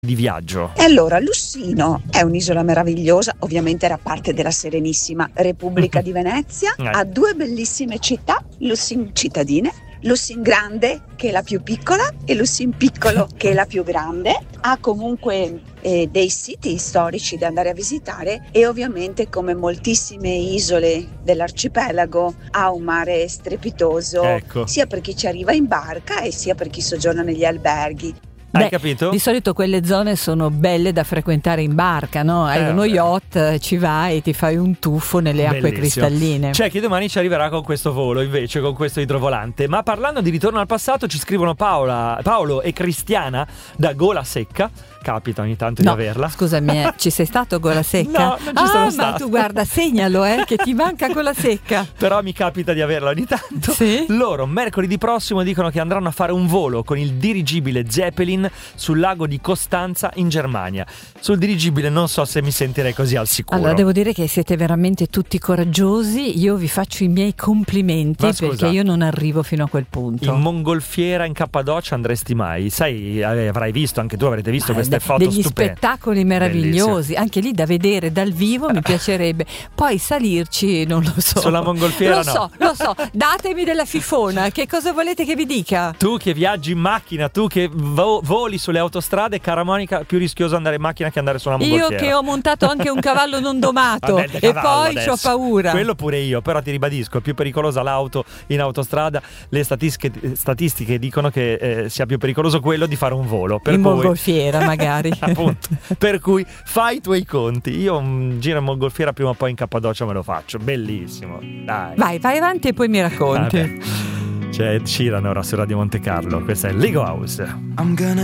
di viaggio. E allora, Lussino è un'isola meravigliosa, ovviamente era parte della Serenissima Repubblica di Venezia, ha 2 bellissime città, Lussin cittadine, Lussin Grande che è la più piccola e Lussin Piccolo che è la più grande. Ha comunque dei siti storici da andare a visitare e ovviamente, come moltissime isole dell'arcipelago, ha un mare strepitoso, ecco, sia per chi ci arriva in barca e sia per chi soggiorna negli alberghi. Hai capito? Di solito quelle zone sono belle da frequentare in barca, no? Hai uno yacht, ci vai e ti fai un tuffo nelle acque cristalline. C'è chi domani ci arriverà con questo volo, invece, con questo idrovolante. Ma parlando di ritorno al passato, ci scrivono Paolo e Cristiana da Gola Secca. Capita ogni tanto di averla. Scusami, ci sei stato a Gola Secca? No, non ci sono stato. Ma tu guarda, segnalo che ti manca Gola Secca. Però mi capita di averla ogni tanto. Sì? Loro mercoledì prossimo dicono che andranno a fare un volo con il dirigibile Zeppelin sul lago di Costanza in Germania. Sul dirigibile non so se mi sentirei così al sicuro. Allora, devo dire che siete veramente tutti coraggiosi. Io vi faccio i miei complimenti, perché io non arrivo fino a quel punto. In mongolfiera in Cappadocia andresti mai? Sai, avrai visto, anche tu avrete visto queste foto degli stupende. Spettacoli meravigliosi. Bellissimo. Anche lì da vedere dal vivo mi piacerebbe. Poi salirci non lo so. Sulla mongolfiera Lo so, datemi della fifona. Che cosa volete che vi dica? Tu che viaggi in macchina, tu che voli sulle autostrade, cara Monica, più rischioso andare in macchina che andare su una mongolfiera. Io che ho montato anche un cavallo non domato. Vabbè, e poi c'ho paura. Quello pure io, però ti ribadisco, è più pericolosa l'auto in autostrada. Le statistiche dicono che sia più pericoloso quello di fare un volo. In mongolfiera magari. Appunto. Per cui fai i tuoi conti. Io un giro in mongolfiera prima o poi in Cappadocia me lo faccio. Bellissimo. Dai. Vai avanti e poi mi racconti. C'è Ed Sheeran ora su Radio Monte Carlo. Questa è Lego House.